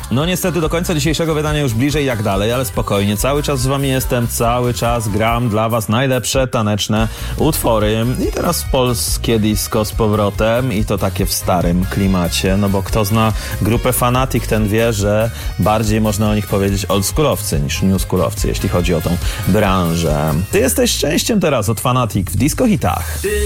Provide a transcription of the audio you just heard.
No niestety do końca dzisiejszego wydania już bliżej jak dalej, ale spokojnie, cały czas z wami jestem, cały czas gram dla was najlepsze taneczne utwory. I teraz polskie disco z powrotem i to takie w starym klimacie, no bo kto zna grupę Fanatic, ten wie, że bardziej można o nich powiedzieć oldschoolowcy niż newschoolowcy, jeśli chodzi o tą branżę. Ty jesteś częścią teraz od Fanatic w disco hitach.